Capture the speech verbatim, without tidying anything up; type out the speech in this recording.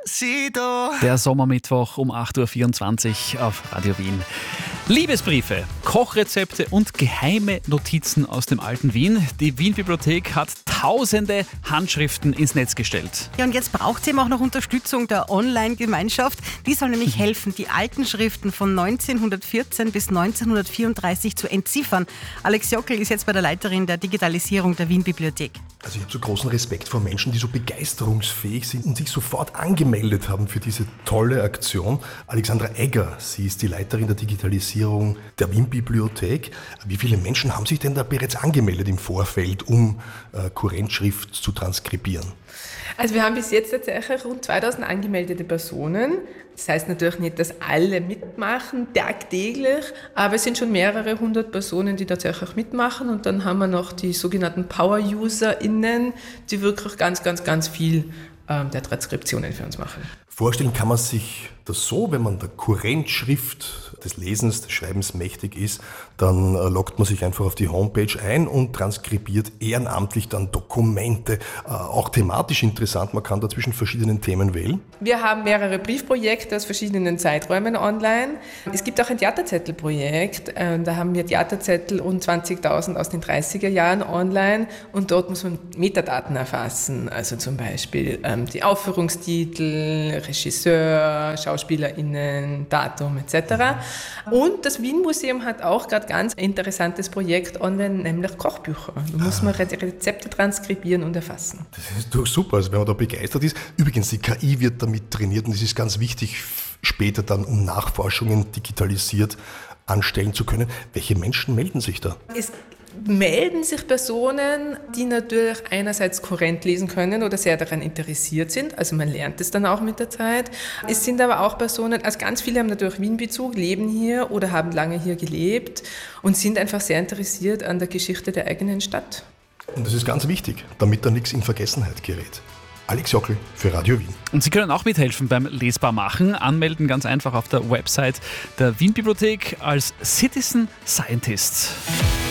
Despacito. Der Sommermittwoch um acht Uhr vierundzwanzig auf Radio Wien. Liebesbriefe, Kochrezepte und geheime Notizen aus dem alten Wien. Die Wien-Bibliothek hat tausende Handschriften ins Netz gestellt. Ja, und jetzt braucht es eben auch noch Unterstützung der Online-Gemeinschaft. Die soll nämlich helfen, die alten Schriften von neunzehnhundertvierzehn bis neunzehnhundertvierunddreißig zu entziffern. Alex Jockel ist jetzt bei der Leiterin der Digitalisierung der Wien-Bibliothek. Also ich habe so großen Respekt vor Menschen, die so begeisterungsfähig sind und sich sofort angemeldet haben für diese tolle Aktion. Alexandra Egger, sie ist die Leiterin der Digitalisierung der Wien-Bibliothek. Wie viele Menschen haben sich denn da bereits angemeldet im Vorfeld, um äh, Kurrentschrift zu transkribieren? Also wir haben bis jetzt tatsächlich rund zweitausend angemeldete Personen. Das heißt natürlich nicht, dass alle mitmachen, tagtäglich, aber es sind schon mehrere hundert Personen, die tatsächlich mitmachen. Und dann haben wir noch die sogenannten Power-UserInnen, die wirklich ganz, ganz, ganz viel ähm, der Transkriptionen für uns machen. Vorstellen kann man sich das so, wenn man der Kurrentschrift des Lesens, des Schreibens mächtig ist, dann äh, loggt man sich einfach auf die Homepage ein und transkribiert ehrenamtlich dann Dokumente. Äh, auch thematisch interessant, man kann da zwischen verschiedenen Themen wählen. Wir haben mehrere Briefprojekte aus verschiedenen Zeiträumen online. Es gibt auch ein Theaterzettelprojekt, äh, da haben wir Theaterzettel rund zwanzigtausend aus den dreißiger Jahren online und dort muss man Metadaten erfassen, also zum Beispiel ähm, die Aufführungstitel, Regisseur, SchauspielerInnen, Datum et cetera. Und das Wien-Museum hat auch gerade ganz ein interessantes Projekt online, nämlich Kochbücher. Da muss man Rezepte transkribieren und erfassen. Das ist doch super, also wenn man da begeistert ist. Übrigens, die K I wird damit trainiert und das ist ganz wichtig, später dann, um Nachforschungen digitalisiert anstellen zu können. Welche Menschen melden sich da? Es melden sich Personen, die natürlich einerseits Kurrent lesen können oder sehr daran interessiert sind. Also man lernt es dann auch mit der Zeit. Es sind aber auch Personen, also ganz viele haben natürlich Wien-Bezug, leben hier oder haben lange hier gelebt und sind einfach sehr interessiert an der Geschichte der eigenen Stadt. Und das ist ganz wichtig, damit da nichts in Vergessenheit gerät. Alex Jockel für Radio Wien. Und Sie können auch mithelfen beim Lesbarmachen. Anmelden ganz einfach auf der Website der Wien-Bibliothek als Citizen Scientist.